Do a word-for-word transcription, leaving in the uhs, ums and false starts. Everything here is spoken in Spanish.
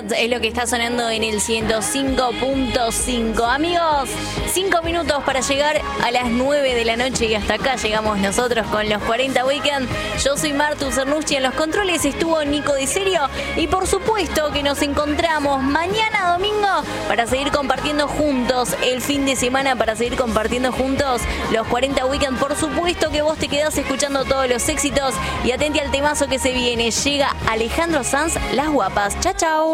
Es lo que está sonando en el ciento cinco punto cinco. Amigos, cinco minutos para llegar a las nueve de la noche y hasta acá llegamos nosotros con los cuarenta Weekend. Yo soy Martu Cernucci, en los controles estuvo Nico Di Serio y por supuesto que nos encontramos mañana domingo para seguir compartiendo juntos el fin de semana, para seguir compartiendo juntos los cuarenta Weekend. Por supuesto que vos te quedás escuchando todos los éxitos y atenti al temazo que se viene. Llega Alejandro Sanz, Las Guapas. Chao, chao.